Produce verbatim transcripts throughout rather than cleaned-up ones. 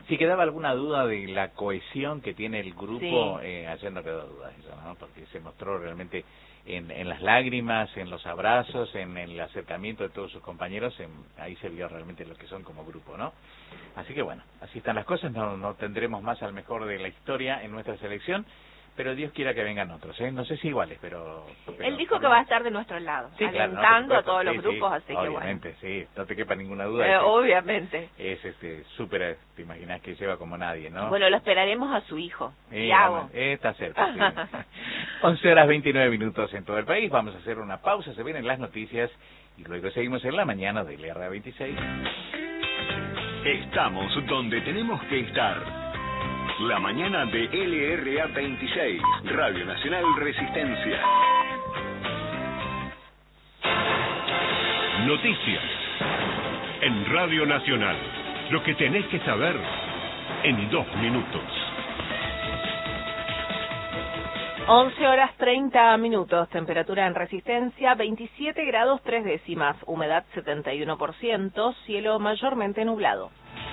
Si quedaba alguna duda de la cohesión que tiene el grupo, Sí. eh, ayer no quedó duda de eso, ¿no? Porque se mostró realmente en, en las lágrimas, en los abrazos, en el acercamiento de todos sus compañeros, en, ahí se vio realmente lo que son como grupo, ¿no? Así que bueno, así están las cosas, no, no tendremos más al mejor de la historia en nuestra selección, pero Dios quiera que vengan otros, ¿eh? No sé si iguales, pero... pero Él dijo que va a estar de nuestro lado, sí, claro, no, alentando a supuesto, todos sí, los grupos, sí, así que bueno. obviamente, sí, no te quepa ninguna duda. Eh, es, obviamente. Es este súper, te imaginas que lleva como nadie, ¿no? Bueno, lo esperaremos a su hijo, Eh, Thiago. eh, está cerca, sí. once horas veintinueve minutos en todo el país, vamos a hacer una pausa, se vienen las noticias y luego seguimos en la mañana de L R A veintiséis. Estamos donde tenemos que estar. La mañana de L R A veintiséis, Radio Nacional Resistencia. Noticias en Radio Nacional. Lo que tenés que saber en dos minutos. once horas treinta minutos, temperatura en Resistencia, veintisiete grados tres décimas, humedad setenta y uno por ciento, cielo mayormente nublado.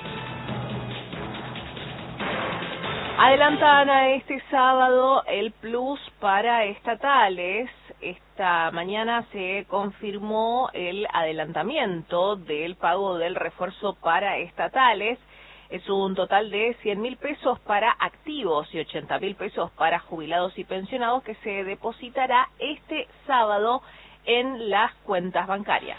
Adelantan a este sábado el plus para estatales. Esta mañana se confirmó el adelantamiento del pago del refuerzo para estatales. Es un total de cien mil pesos para activos y ochenta mil pesos para jubilados y pensionados que se depositará este sábado en las cuentas bancarias.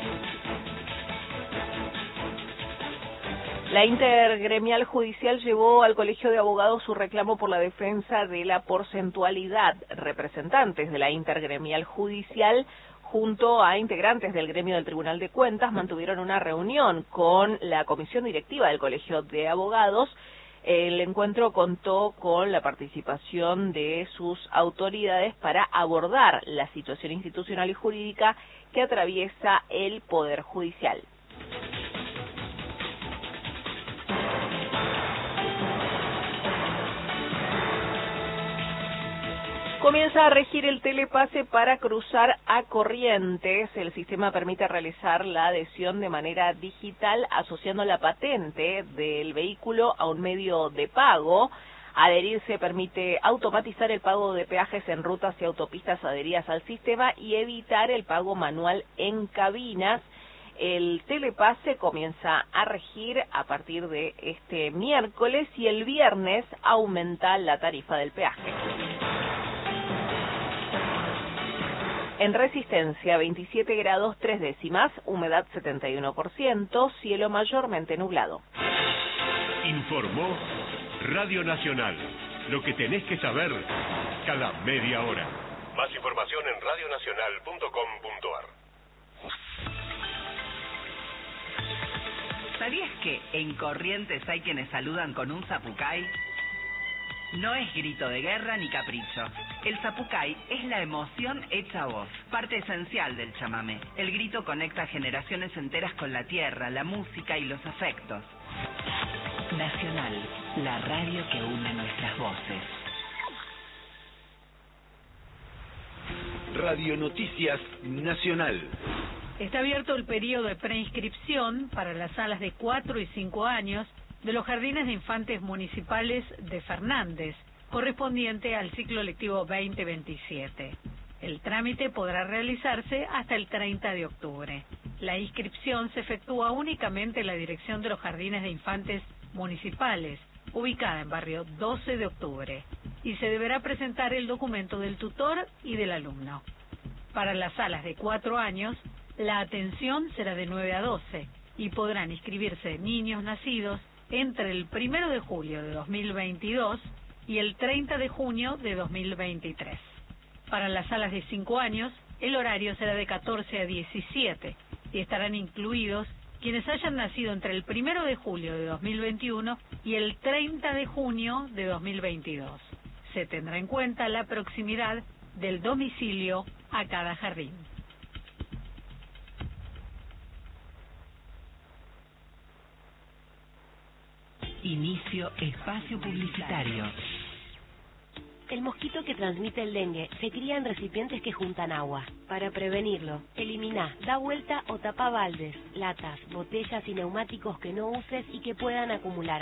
La Intergremial Judicial llevó al Colegio de Abogados su reclamo por la defensa de la porcentualidad. Representantes de la Intergremial Judicial, junto a integrantes del gremio del Tribunal de Cuentas, mantuvieron una reunión con la Comisión Directiva del Colegio de Abogados. El encuentro contó con la participación de sus autoridades para abordar la situación institucional y jurídica que atraviesa el Poder Judicial. Comienza a regir el telepase para cruzar a Corrientes. El sistema permite realizar la adhesión de manera digital asociando la patente del vehículo a un medio de pago. Adherirse permite automatizar el pago de peajes en rutas y autopistas adheridas al sistema y evitar el pago manual en cabinas. El telepase comienza a regir a partir de este miércoles y el viernes aumenta la tarifa del peaje. En Resistencia, veintisiete grados tres décimas, humedad setenta y uno por ciento, cielo mayormente nublado. Informó Radio Nacional. Lo que tenés que saber cada media hora. Más información en radio nacional punto com punto a r. ¿Sabías que en Corrientes hay quienes saludan con un zapucay? No es grito de guerra ni capricho. El zapucay es la emoción hecha voz, parte esencial del chamamé. El grito conecta generaciones enteras con la tierra, la música y los afectos. Nacional, la radio que une nuestras voces. Radio Noticias Nacional. Está abierto el periodo de preinscripción para las salas de cuatro y cinco años de los jardines de infantes municipales de Fernández, correspondiente al ciclo lectivo veinte veintisiete. El trámite podrá realizarse hasta el treinta de octubre. La inscripción se efectúa únicamente en la dirección de los jardines de infantes municipales, ubicada en barrio doce de octubre, y se deberá presentar el documento del tutor y del alumno. Para las salas de cuatro años, la atención será de nueve a doce y podrán inscribirse niños nacidos entre el primero de julio de dos mil veintidós y el treinta de junio de dos mil veintitrés. Para las salas de cinco años, el horario será de catorce a diecisiete y estarán incluidos quienes hayan nacido entre el primero de julio de dos mil veintiuno y el treinta de junio de dos mil veintidós. Se tendrá en cuenta la proximidad del domicilio a cada jardín. Inicio espacio publicitario. El mosquito que transmite el dengue se cría en recipientes que juntan agua. Para prevenirlo, elimina, da vuelta o tapa baldes, latas, botellas y neumáticos que no uses y que puedan acumular